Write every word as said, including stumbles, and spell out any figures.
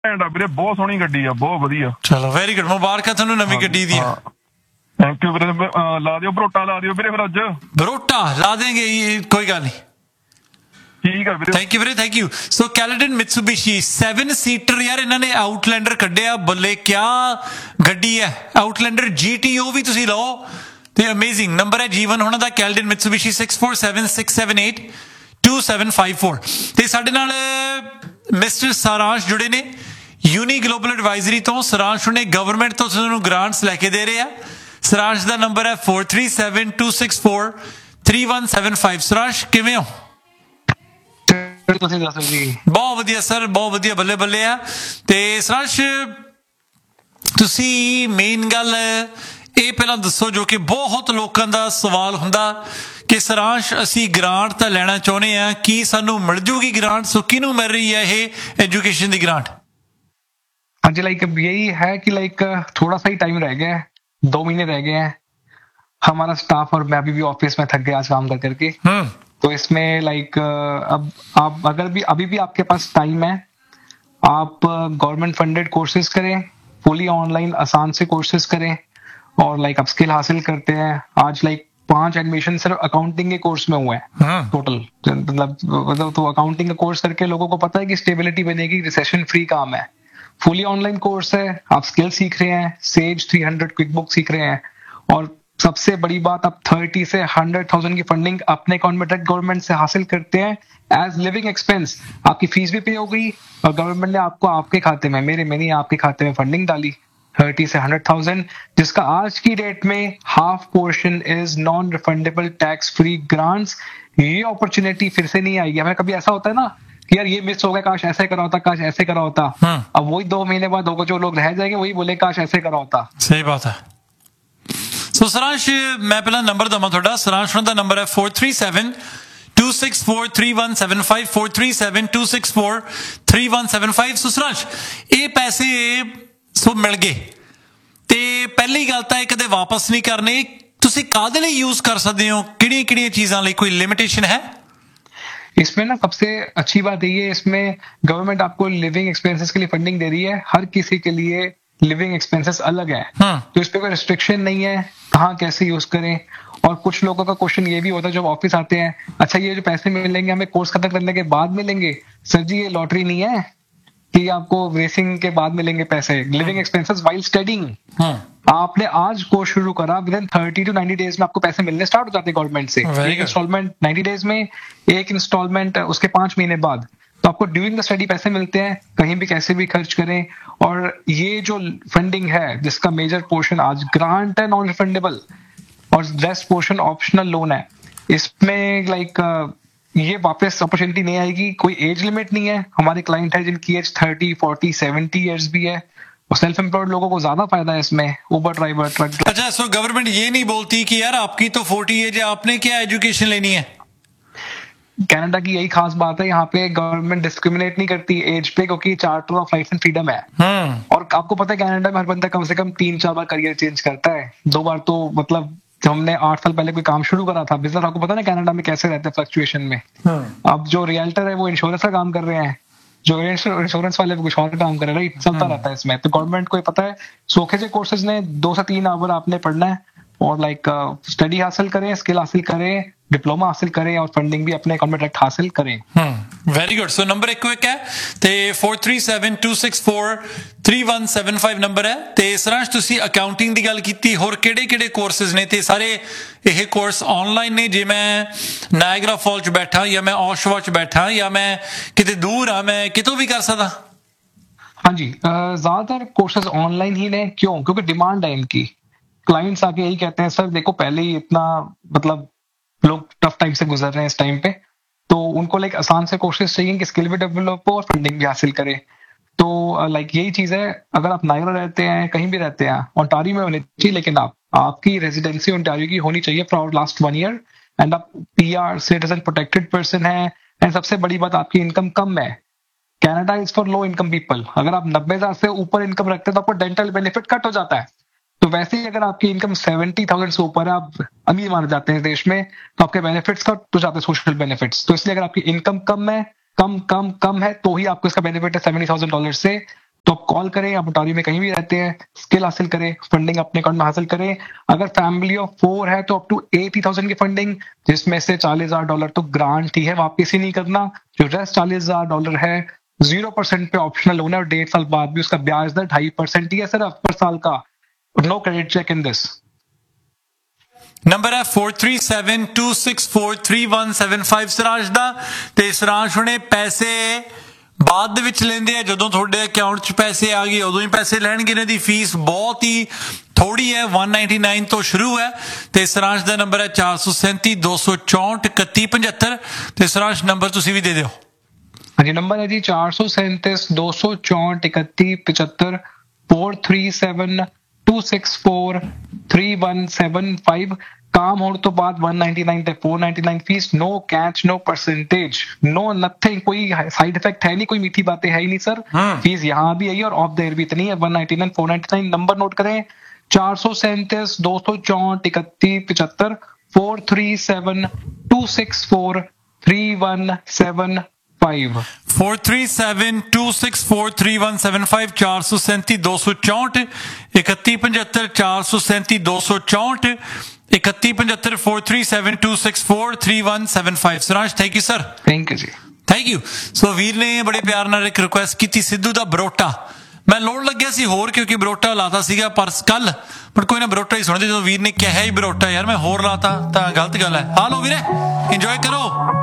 ਘੈਂਟ ਆ ਵੀਰੇ, ਬਹੁਤ ਸੋਹਣੀ ਗੱਡੀ ਆ, ਬਹੁਤ ਵਧੀਆ। ਚਲੋ ਵੈਰੀ ਗੁੱਡ, ਮੁਬਾਰਕਾਂ ਤੁਹਾਨੂੰ ਨਵੀਂ ਗੱਡੀ ਦੀ। ਥੈਂਕ ਯੂ ਵੀਰੇ। ਲਾ ਦਿਓ ਬਰੋਟਾ, ਲਾ ਦਿਓ ਵੀਰੇ ਫਿਰ ਅੱਜ। ਬਰੋਟਾ ਲਾ ਦੇਂਗੇ, ਕੋਈ ਗੱਲ ਨਹੀਂ। ਠੀਕ ਆ ਵੀਰੇ, ਥੈਂਕ ਯੂ ਵੀਰੇ, thank you. So Caledon ਮਿਟਸੂਬਿਸ਼ੀ seven seater ਯਾਰ, ਇਹਨਾਂ ਨੇ ਆਊਟਲੈਂਡਰ ਕੱਢਿਆ, ਬੱਲੇ ਕਿਆ ਗੱਡੀ ਹੈ ਆਊਟਲੈਂਡਰ ਜੀ ਟੀ। ਉਹ ਵੀ ਤੁਸੀਂ ਲਓ ਤੇ ਅਮੇਜ਼ਿੰਗ ਨੰਬਰ ਹੈ ਜੀਵਨ ਹੋਣਾ ਦਾ, Caledon ਮਿਟਸੂਬਿਸ਼ੀ six four seven six seven eight two seven five four. ਤੇ ਸਾਡੇ ਨਾਲ ਮਿਸਟਰ ਸਾਰਾਂਸ਼ ਜੁੜੇ ਨੇ ਯੂਨੀ ਗਲੋਬਲ ਐਡਵਾਈਜ਼ਰੀ ਤੋਂ। ਸਾਰਾਂਸ਼ ਨੇ ਗਵਰਨਮੈਂਟ ਤੋਂ ਤੁਹਾਨੂੰ ਗ੍ਰਾਂਟਸ ਲੈ ਕੇ ਦੇ ਰਹੇ ਆ। ਸਾਰਾਂਸ਼ ਦਾ ਨੰਬਰ ਹੈ four three seven two six four three one seven five. ਸਾਰਾਂਸ਼ ਕਿਵੇਂ ਹੋ? ਬਹੁਤ ਵਧੀਆ ਸਰ, ਬਹੁਤ ਵਧੀਆ, ਬੱਲੇ ਬੱਲੇ ਆ। ਤੇ ਸਾਰਾਂਸ਼ ਤੁਸੀਂ ਮੇਨ ਗੱਲ ਇਹ ਪਹਿਲਾਂ ਦੱਸੋ, ਜੋ ਕਿ ਬਹੁਤ ਲੋਕਾਂ ਦਾ ਸਵਾਲ ਹੁੰਦਾ ਕਿ ਸਾਰਾਂਸ਼ ਅਸੀਂ ਗ੍ਰਾਂਟ ਤਾਂ ਲੈਣਾ ਚਾਹੁੰਦੇ ਆ, ਕੀ ਸਾਨੂੰ ਮਿਲ ਜੂਗੀ ਗ੍ਰਾਂਟ? ਸੋ ਕਿਹਨੂੰ ਮਿਲ ਰਹੀ है ये एजुकेशन की ग्रांट? हाँ जी, लाइक यही है कि लाइक थोड़ा सा ही टाइम रह गया है, दो महीने रह गए हैं। हमारा स्टाफ और मैं अभी भी ऑफिस में थक गया आज काम कर करके। तो इसमें लाइक अब आप अगर भी अभी भी आपके पास टाइम है, आप गवर्नमेंट फंडेड कोर्सेज करें, फुली ऑनलाइन आसान से कोर्सेज करें और लाइक आप स्किल हासिल करते हैं। आज लाइक पांच एडमिशन सिर्फ अकाउंटिंग के कोर्स में हुए हैं टोटल। मतलब मतलब तो अकाउंटिंग का कोर्स करके लोगों को पता है कि स्टेबिलिटी बनेगी, रिसेशन फ्री काम है। फुली ऑनलाइन कोर्स है, आप स्किल सीख रहे हैं, says three hundred quick book सीख रहे हैं, और सबसे बड़ी बात आप थर्टी से हंड्रेड थाउजेंड की फंडिंग अपने अकाउंट में डायरेक्ट गवर्नमेंट से हासिल करते हैं एज लिविंग एक्सपेंस। आपकी फीस भी पे हो गई और गवर्नमेंट ने आपको आपके खाते में, मेरे में नहीं आपके खाते में फंडिंग डाली थर्टी से हंड्रेड थाउजेंड, जिसका आज की डेट में half portion is non refundable tax free grants. ये अपॉर्चुनिटी फिर से नहीं आएगी। हमें कभी ऐसा होता है ना कि यार ये मिस हो गया, काश ऐसे करा होता, काश ऐसे करा होता। अब वही दो महीने बाद दो जो लोग रह जाएंगे वही बोले काश ऐसे करा होता। सही बात है। सो सारांश मैं पहला नंबर दवा थोड़ा। सारांश का नंबर है four three seven to six four three one seven five four three seven to six four three one seven five. सो सारांश ये पैसे सो मिल गए ते पहली गल तां कदे वापस नहीं करने, तुसीं काहदे लई यूज कर सकते हो, किहड़ियां किहड़ियां चीज़ां लई, कोई लिमिटेशन है? इसमें ना सबसे अच्छी बात यही है, इसमें गवर्नमेंट आपको लिविंग एक्सपेंसेस के लिए फंडिंग दे रही है। हर किसी के लिए लिविंग एक्सपेंसेस अलग है, तो इस पे कोई रिस्ट्रिक्शन नहीं है कहाँ कैसे यूज करें। और कुछ लोगों का क्वेश्चन ये भी होता है जब ऑफिस आते हैं, अच्छा ये जो पैसे मिलेंगे हमें कोर्स खत्म करने के बाद मिलेंगे? सर जी ये लॉटरी नहीं है कि आपको रेसिंग के बाद मिलेंगे पैसे। Living expenses while studying. आपने आज कोर्स शुरू करा, with in thirty two ninety days में आपको पैसे मिलने स्टार्ट हो जाते हैं गवर्नमेंट से। एक इंस्टॉलमेंट नाइनटी डेज में, एक इंस्टॉलमेंट उसके पांच महीने बाद। तो आपको ड्यूरिंग द स्टडी पैसे मिलते हैं, कहीं भी कैसे भी खर्च करें। और ये जो फंडिंग है जिसका मेजर पोर्शन आज ग्रांट है नॉन रिफंडेबल और रेस्ट पोर्शन ऑप्शनल लोन है, इसमें लाइक ये वापस अपॉर्चुनिटी नहीं आएगी। कोई एज लिमिट नहीं है। हमारे क्लाइंट है जिनकी as thirty forty seventy years भी है, और सेल्फ एम्प्लॉयड लोगों को ज्यादा फायदा है इसमें, उबर ड्राइवर, ट्रक। अच्छा, सो गवर्नमेंट ये नहीं बोलती कि यार आपकी तो फोर्टी एज है, आपने क्या एजुकेशन लेनी है? कनाडा की यही खास बात है, यहाँ पे गवर्नमेंट डिस्क्रिमिनेट नहीं करती एज पे, क्योंकि charter of life and freedom है। और आपको पता है कनाडा में हर बंदा कम से कम तीन चार बार करियर चेंज करता है। दो बार तो मतलब जब हमने आठ साल पहले कोई काम शुरू करा था बिजनेस, आपको पता है ना कनाडा में कैसे रहते हैं फ्लक्चुएशन में। अब जो रियल्टर है वो इंश्योरेंस का काम कर रहे हैं, जो इंश्योरेंस वाले कुछ और काम कर रहे हैं, राइट, चलता रहता है इसमें। तो गवर्नमेंट को पता है सोखे से कोर्सेज ने दो से तीन आवर आपने पढ़ना है और लाइक स्टडी हासिल करें, स्किल हासिल करें, डिप्लोमा हासिल करें और फंडिंग भी अपने अकाउंट में डायरेक्ट हासिल करें। Very good. सो नंबर एक क्विक है ते four three seven two six four three one seven five number है। ते सारांश तुसी अकाउंटिंग दी गल कीती, होर किहड़े किहड़े कोर्सेज ने? ते सारे ये कोर्स ऑनलाइन ने? जे मैं नायगरा फॉल च बैठा या मैं ऑशवा च बैठा या मैं किते दूर हाँ, मैं कितों भी कर सकदा? हाँ जी, ज्यादातर कोर्सेज ऑनलाइन ही ने। क्यों? क्योंकि डिमांड है इनकी। क्लाइंट्स आके यही कहते हैं, सर देखो पहले ही इतना मतलब लोग टफ टाइम से गुजर रहे हैं इस टाइम पे, तो उनको लाइक आसान से कोर्सेज चाहिए कि स्किल भी डेवलप हो और फंडिंग भी हासिल करें। तो लाइक यही चीज है, अगर आप नायगरा रहते हैं, कहीं भी रहते हैं, ओंटारियो में होनी चाहिए, लेकिन आप आपकी रेजिडेंसी ओंटारियो की होनी चाहिए for last one year, and आप पीआर सिटीजन प्रोटेक्टेड पर्सन है, एंड सबसे बड़ी बात आपकी इनकम कम है। Canada is for low income people. अगर आप नब्बे हजार से ऊपर इनकम रखते हैं तो आपको डेंटल बेनिफिट कट हो जाता है। तो वैसे ही अगर आपकी इनकम सेवेंटी थाउजेंड से ऊपर है, आप अमीर माने जाते हैं देश में, तो आपके बेनिफिट्स कट हो जाते हैं, सोशल बेनिफिट्स। तो इसलिए अगर आपकी इनकम कम है, कम कम कम है, तो ही आपको इसका बेनिफिट है सेवेंटी थाउजेंड डॉलर से। तो आप कॉल करें, आप अटारी में कहीं भी रहते हैं, स्किल हासिल करें, फंडिंग अपने अकाउंट में हासिल करें। अगर फैमिली ऑफ फोर है तो अप टू एटी थाउजेंड की फंडिंग, जिसमें से चालीस हजार डॉलर तो ग्रांट ही है, वापिस ही नहीं करना। जो रेस्ट चालीस हजार डॉलर है जीरो परसेंट पे ऑप्शनल लोन है और डेढ़ साल बाद भी उसका ब्याज दर ढाई परसेंट ही है सिर्फ पर साल का। No credit check in this. Number ਹੈ four three seven two six four three one seven five Siraj ਦਾ। ਤੇ ਸਿਰਾਜ ਹੁਣੇ ਪੈਸੇ ਬਾਅਦ ਦੇ ਵਿੱਚ ਲੈਂਦੇ ਆ, ਜਦੋਂ ਤੁਹਾਡੇ ਅਕਾਊਂਟ 'ਚ ਪੈਸੇ ਆ ਗਏ ਉਦੋਂ ਹੀ ਪੈਸੇ ਲੈਣਗੇ। ਇਹਨਾਂ ਦੀ ਫੀਸ ਬਹੁਤ ਹੀ ਥੋੜੀ ਹੈ, one ninety-nine ਤੋਂ ਸ਼ੁਰੂ ਹੈ। ਤੇ ਸਿਰਾਜ ਦਾ ਨੰਬਰ ਹੈ ਚਾਰ ਸੌ ਸੈਂਤੀ ਦੋ ਸੌ ਚੌਂਹਠ ਇਕੱਤੀ ਪਝੱਤਰ। ਤੇ ਸਿਰਾਜ ਨੰਬਰ ਤੁਸੀਂ ਵੀ ਦੇ ਦਿਓ। हाँ जी, नंबर है जी चार सौ सैंतीस दो सौ चौंठ इकतीस पिछहत्तर four three seven to six four three one seven five. काम होने तो बाद one ninety-nine ते four ninety-nine fees, no catch, no percentage, no nothing. कोई साइड इफेक्ट है नहीं, कोई मीठी बातें है ही नहीं सर। फीस यहाँ भी आई और ऑफ देयर भी इतनी है, one ninety-nine four ninety-nine। Number note करें चार सौ सैंतीस दो सौ चौंठ इकतीस पिछहत्तर four three seven to six four three one seven five four three seven two six four three one seven five ਚਾਰ ਸੌ ਸੈਂਤੀ ਦੋ ਸੌ ਚੌਂਹਠ ਇਕੱਤੀ ਪਝੱਤਰ ਚਾਰ ਸੌ ਸੈਂਤੀ ਦੋ ਸੌ ਚੌਂਹਠ ਇਕੱਤੀ ਪਝੱਤਰ four three seven two six four three one seven five। Siraj thank you sir. Thank you ji, thank you. ਸੋ ਵੀਰ ਨੇ ਬੜੇ ਪਿਆਰ ਨਾਲ ਇੱਕ ਰਿਕੁਐਸਟ ਕੀਤੀ ਸਿੱਧੂ ਦਾ ਬਰੋਟਾ। ਮੈਂ ਲੋੜ ਲੱਗਿਆ ਸੀ ਹੋਰ, ਕਿਉਂਕਿ ਬਰੋਟਾ ਲਾਤਾ ਸੀਗਾ ਪਰ ਕੱਲ, ਪਰ ਕੋਈ ਨਾ ਬਰੋਟਾ ਹੀ ਸੁਣਦੇ। ਜਦੋਂ ਵੀਰ ਨੇ ਕਿਹਾ ਹੀ ਬਰੋਟਾ, ਯਾਰ ਮੈਂ ਹੋਰ ਲਾਤਾ ਤਾਂ ਗਲਤ ਗੱਲ ਹੈ। ਹਾਲੋ ਵੀਰੇ, ਇੰਜੋਏ ਕਰੋ।